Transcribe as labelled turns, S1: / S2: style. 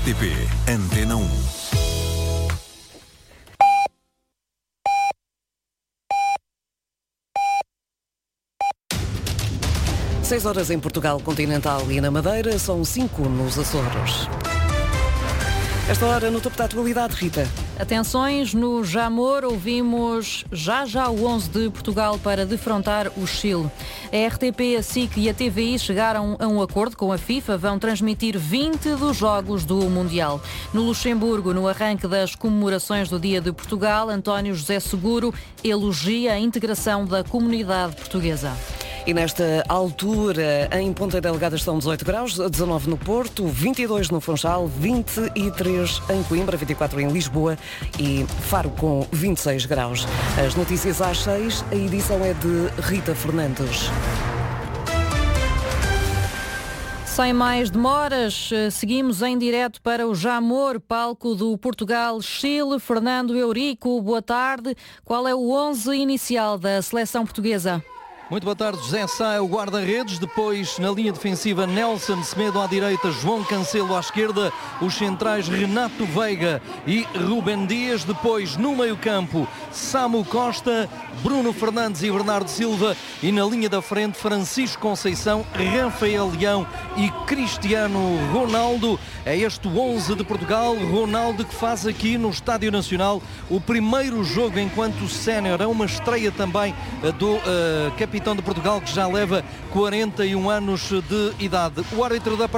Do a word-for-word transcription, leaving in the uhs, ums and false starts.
S1: T P Antena um.
S2: Seis horas em Portugal continental e na Madeira, são cinco nos Açores. Esta hora no topo da atualidade, Rita.
S3: Atenções, no Jamor ouvimos já já o onze de Portugal para defrontar o Chile. A R T P, a S I C e a T V I chegaram a um acordo com a FIFA, vão transmitir vinte dos jogos do Mundial. No Luxemburgo, no arranque das comemorações do Dia de Portugal, António José Seguro elogia a integração da comunidade portuguesa.
S2: E nesta altura, em Ponta Delgada estão dezoito graus, dezanove no Porto, vinte e dois no Funchal, vinte e três em Coimbra, vinte e quatro em Lisboa e Faro com vinte e seis graus. As notícias às seis, a edição é de Rita Fernandes.
S3: Sem mais demoras, seguimos em direto para o Jamor, palco do Portugal-Chile. Fernando Eurico, boa tarde. Qual é o onze inicial da seleção portuguesa?
S4: Muito boa tarde, José Sá é o guarda-redes, depois na linha defensiva Nelson Semedo à direita, João Cancelo à esquerda, os centrais Renato Veiga e Rubem Dias, depois no meio-campo Samu Costa, Bruno Fernandes e Bernardo Silva e na linha da frente Francisco Conceição, Rafael Leão e Cristiano Ronaldo. É este o onze de Portugal, Ronaldo que faz aqui no Estádio Nacional o primeiro jogo enquanto sénior, é uma estreia também do uh, capitão de Portugal, que já leva quarenta e um anos de idade. O árbitro da